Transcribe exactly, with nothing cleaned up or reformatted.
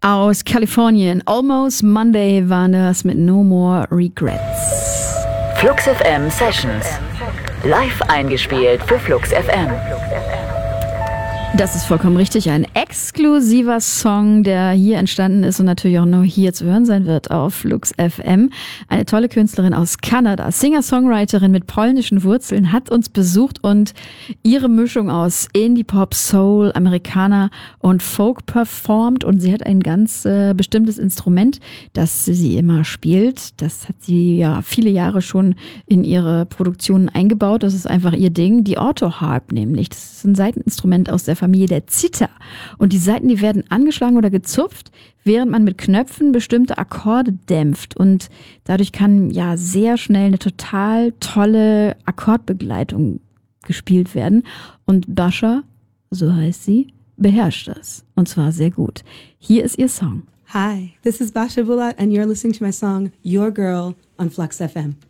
aus Kalifornien. Almost Monday waren das mit No More Regrets. Flux F M Sessions. Live eingespielt für Flux F M. Das ist vollkommen richtig. Ein exklusiver Song, der hier entstanden ist und natürlich auch nur hier zu hören sein wird auf Flux F M. Eine tolle Künstlerin aus Kanada, Singer-Songwriterin mit polnischen Wurzeln, hat uns besucht und ihre Mischung aus Indie-Pop, Soul, Amerikaner und Folk performt. Und sie hat ein ganz äh, bestimmtes Instrument, das sie immer spielt. Das hat sie ja viele Jahre schon in ihre Produktionen eingebaut. Das ist einfach ihr Ding. Die Autoharp nämlich. Das ist ein Saiteninstrument aus der Familie der Zither. Und die Saiten, die werden angeschlagen oder gezupft, während man mit Knöpfen bestimmte Akkorde dämpft. Und dadurch kann ja sehr schnell eine total tolle Akkordbegleitung gespielt werden. Und Bascha, so heißt sie, beherrscht das. Und zwar sehr gut. Hier ist ihr Song. Hi, this is Basha Bulat and you're listening to my song Your Girl on Flux F M.